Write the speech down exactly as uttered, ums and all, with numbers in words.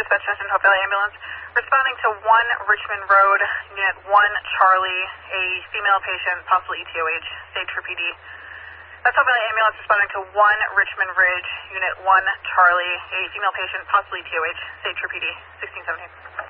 Dispatch Junction, Hope Valley Ambulance. Responding to one Richmond Road, Unit one Charlie, a female patient, possible E T O H, State Trooper P D. That's Hope Valley Ambulance responding to one Richmond Ridge, Unit one Charlie, a female patient, possible E T O H, State Trooper P D, sixteen seventeen.